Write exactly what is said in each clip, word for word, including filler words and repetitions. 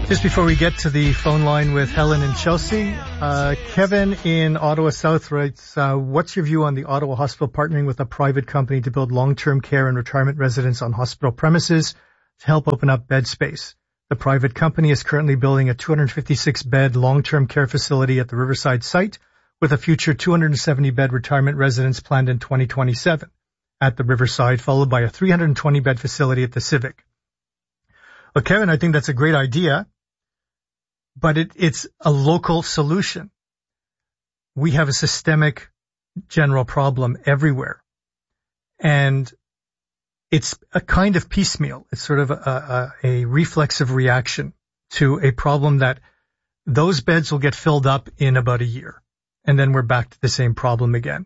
Just before we get to the phone line with Helen in Chelsea, uh, Kevin in Ottawa South writes, uh, what's your view on the Ottawa Hospital partnering with a private company to build long-term care and retirement residence on hospital premises to help open up bed space? The private company is currently building a two hundred fifty-six bed long-term care facility at the Riverside site with a future two hundred seventy bed retirement residence planned in twenty twenty-seven at the Riverside, followed by a three hundred twenty bed facility at the Civic. Well, Kevin, I think that's a great idea. But it, it's a local solution. We have a systemic general problem everywhere. And it's a kind of piecemeal. It's sort of a, a, a reflexive reaction to a problem that those beds will get filled up in about a year. And then we're back to the same problem again.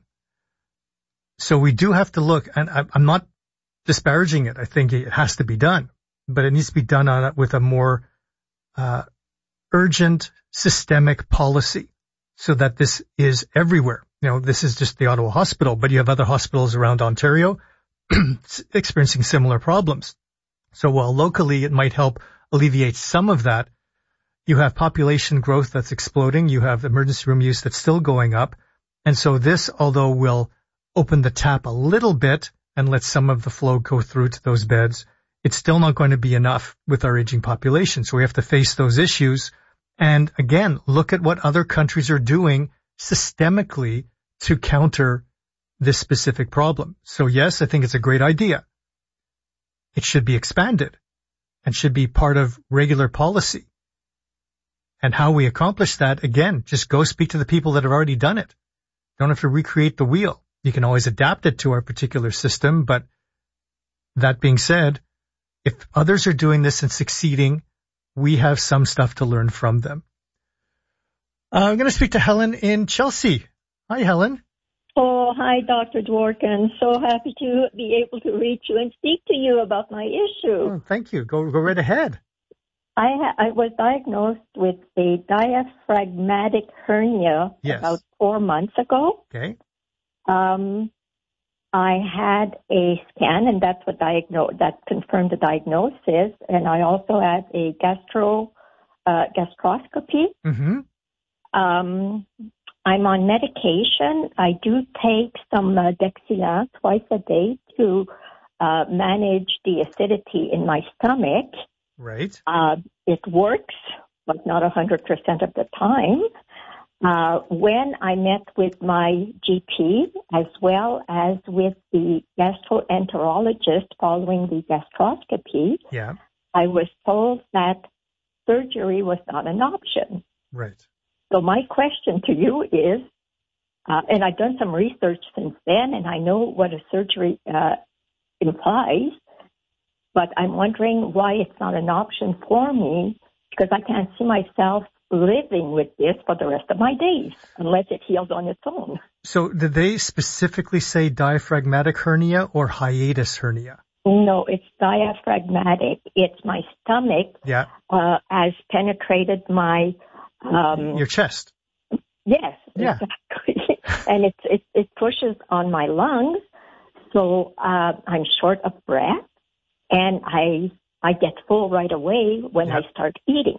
So we do have to look, and I, I'm not disparaging it. I think it has to be done, but it needs to be done on it with a more, uh, urgent systemic policy so that this is everywhere. You know, this is just the Ottawa Hospital, but you have other hospitals around Ontario experiencing similar problems. So while locally it might help alleviate some of that, you have population growth that's exploding. You have emergency room use that's still going up. And so this, although will open the tap a little bit and let some of the flow go through to those beds, it's still not going to be enough with our aging population. So we have to face those issues. And again, look at what other countries are doing systemically to counter this specific problem. So yes, I think it's a great idea. It should be expanded and should be part of regular policy. And how we accomplish that, again, just go speak to the people that have already done it. Don't have to recreate the wheel. You can always adapt it to our particular system. But that being said, if others are doing this and succeeding, we have some stuff to learn from them. Uh, I'm going to speak to Helen in Chelsea. Hi, Helen. Oh, hi, Doctor Dworkin. So happy to be able to reach you and speak to you about my issue. Oh, thank you. Go go right ahead. I ha- I was diagnosed with a diaphragmatic hernia yes. about four months ago. Okay. Um, I had a scan, and that's what diagno- that confirmed the diagnosis. And I also had a gastro uh, gastroscopy. Mm-hmm. Um, I'm on medication. I do take some uh, Dexilant twice a day to uh, manage the acidity in my stomach. Right. Uh, it works, but not one hundred percent of the time. Uh, when I met with my G P as well as with the gastroenterologist following the gastroscopy, yeah. I was told that surgery was not an option. Right. So my question to you is, uh, and I've done some research since then, and I know what a surgery uh, implies, but I'm wondering why it's not an option for me, because I can't see myself living with this for the rest of my days unless it heals on its own. So did they specifically say diaphragmatic hernia or hiatus hernia? No, it's diaphragmatic. It's my stomach yeah. uh, has penetrated my... Um, Your chest. Yes, yeah. exactly. And it, it, it pushes on my lungs, so uh, I'm short of breath, and I I get full right away when yeah. I start eating.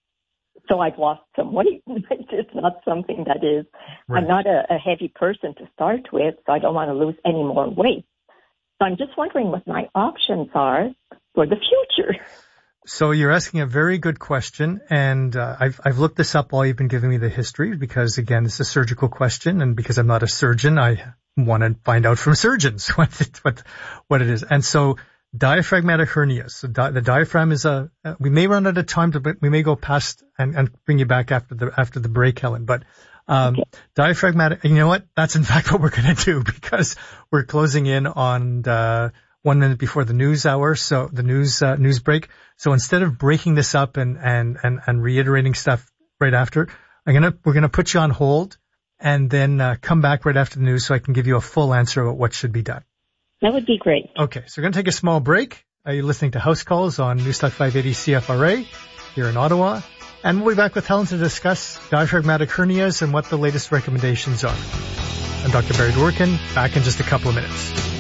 So I've lost some weight. It's not something that is, right. I'm not a, a heavy person to start with, so I don't want to lose any more weight. So I'm just wondering what my options are for the future. So you're asking a very good question, and uh, I've I've looked this up while you've been giving me the history, because again, it's a surgical question, and because I'm not a surgeon, I want to find out from surgeons what it, what what it is. And so diaphragmatic hernias. So di- the diaphragm is a. Uh, we may run out of time, to, we may go past and, and bring you back after the after the break, Helen. But um, okay. diaphragmatic. You know what? That's in fact what we're going to do, because we're closing in on uh, one minute before the news hour. So the news uh, news break. So instead of breaking this up and and and, and reiterating stuff right after, I'm gonna we're gonna put you on hold and then uh, come back right after the news so I can give you a full answer about what should be done. That would be great. Okay, so we're going to take a small break. Are you listening to House Calls on Newstalk five eighty C F R A here in Ottawa? And we'll be back with Helen to discuss diaphragmatic hernias and what the latest recommendations are. I'm Doctor Barry Dworkin, back in just a couple of minutes.